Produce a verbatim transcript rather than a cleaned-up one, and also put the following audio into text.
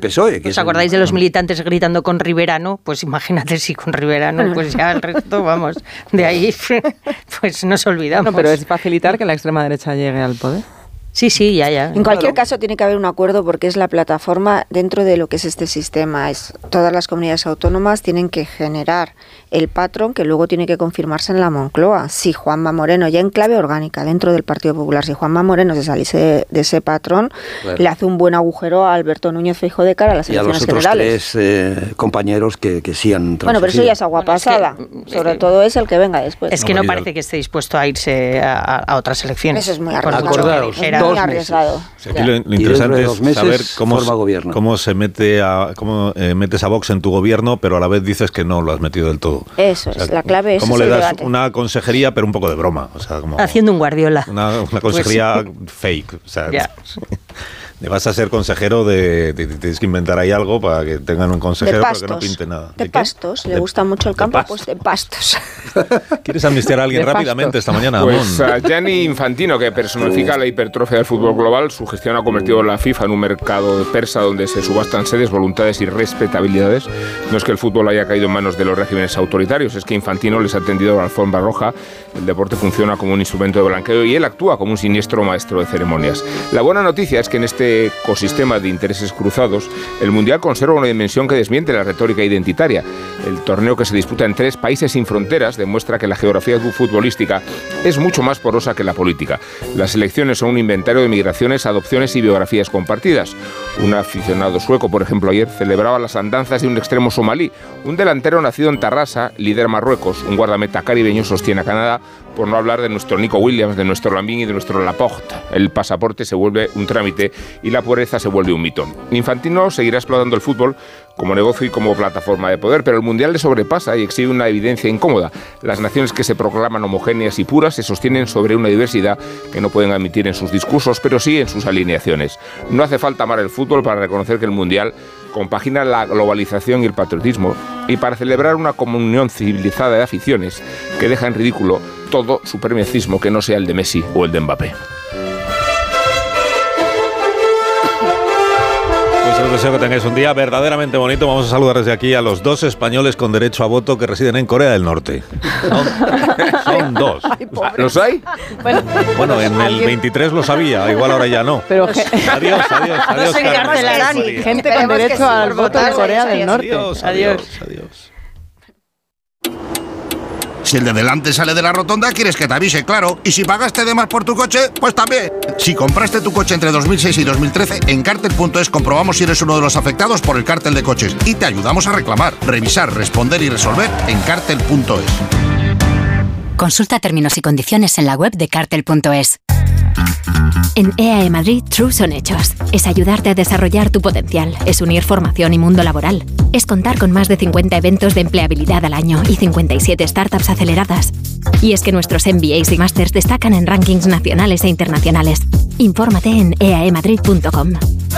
P S O E. Que ¿Os acordáis de los militantes gritando con Riverano? Pues imagínate si con Riverano, pues ya el resto, vamos, de ahí pues nos olvidamos. No, pero es facilitar que la extrema derecha llegue al poder. Sí, sí, ya, ya. En cualquier Claro. caso tiene que haber un acuerdo porque es la plataforma dentro de lo que es este sistema. Es, todas las comunidades autónomas tienen que generar el patrón que luego tiene que confirmarse en la Moncloa. Si Juanma Moreno, ya en clave orgánica dentro del Partido Popular, si Juanma Moreno se saliese de, de ese patrón, Claro. le hace un buen agujero a Alberto Núñez Feijóo de cara a las Y a los elecciones otros generales. tres eh, compañeros que, que sí han Bueno, pero eso ya es agua Bueno, es que- pasada. Sobre todo es el que venga después. Es que No, no pero parece que esté dispuesto a irse a, a otras elecciones. Eso es muy Por arriesgado. mucho que Acordaos, dijera. Es muy dos meses. arriesgado. O sea, aquí lo, lo Y interesante dentro de es dos meses saber cómo, forma gobierno. cómo se mete a cómo eh, metes a Vox en tu gobierno, pero a la vez dices que no lo has metido del todo. Eso es, la clave es cómo ese le das debate. una consejería, pero un poco de broma, o sea, como Haciendo un Guardiola. una, una consejería fake, o sea, Ya. le vas a ser consejero de, de- de- tienes que inventar ahí algo para que tengan un De consejero pero que pastos. no pinte nada. De qué? pastos. Le De- gusta mucho el de campo, pastos. pues de pastos. ¿Quieres amnistiar a alguien De rápidamente pastos. esta mañana, Pues Amón? a Gianni Infantino, que personifica la hipertrofia del fútbol global, su gestión ha convertido a la FIFA en un mercado persa donde se subastan sedes, voluntades y respetabilidades. No es que el fútbol haya caído en manos de los regímenes autoritarios, es que Infantino les ha tendido la alfombra roja, el deporte funciona como un instrumento de blanqueo y él actúa como un siniestro maestro de ceremonias. La buena noticia es que en este ecosistema de intereses cruzados, el Mundial conserva una dimensión que desmiente la retórica identitaria. El torneo, que se disputa en tres países sin fronteras, demuestra que la geografía futbolística es mucho más porosa que la política. Las elecciones son un inventario de migraciones, adopciones y biografías compartidas. Un aficionado sueco, por ejemplo, ayer celebraba las andanzas de un extremo somalí. Un delantero nacido en Tarrasa lidera Marruecos. Un guardameta caribeño sostiene a Canadá, por no hablar de nuestro Nico Williams, de nuestro Lambín y de nuestro Laporte. El pasaporte se vuelve un trámite y la pureza se vuelve un mito. Infantino seguirá explotando el fútbol como negocio y como plataforma de poder, pero el Mundial le sobrepasa y exhibe una evidencia incómoda. Las naciones que se proclaman homogéneas y puras se sostienen sobre una diversidad que no pueden admitir en sus discursos, pero sí en sus alineaciones. No hace falta amar el fútbol para reconocer que el Mundial compagina la globalización y el patriotismo, y para celebrar una comunión civilizada de aficiones que deja en ridículo todo supremacismo que no sea el de Messi o el de Mbappé. Pues os deseo que tengáis un día verdaderamente bonito. Vamos a saludar desde aquí a los dos españoles con derecho a voto que residen en Corea del Norte. Son, son dos. ¿Los hay? Bueno, Bueno, en el alguien- veintitrés lo sabía, igual ahora ya no. Pero ge- Adiós, adiós, adiós. se Carmen. encarcelarán. María. gente con Esperemos que derecho sí, al por voto en votar, Corea sí, del sí. Norte. Adiós, Adiós. adiós, adiós. Si el de delante sale de la rotonda, quieres que te avise, claro. Y si pagaste de más por tu coche, pues también. Si compraste tu coche entre dos mil seis y dos mil trece, en Cartel punto es comprobamos si eres uno de los afectados por el cártel de coches y te ayudamos a reclamar, revisar, responder y resolver en Cartel punto es. Consulta términos y condiciones en la web de Cartel punto es. En E A E Madrid, True son hechos. Es ayudarte a desarrollar tu potencial. Es unir formación y mundo laboral. Es contar con más de cincuenta eventos de empleabilidad al año y cincuenta y siete startups aceleradas. Y es que nuestros M B As y Masters destacan en rankings nacionales e internacionales. Infórmate en e a e madrid punto com.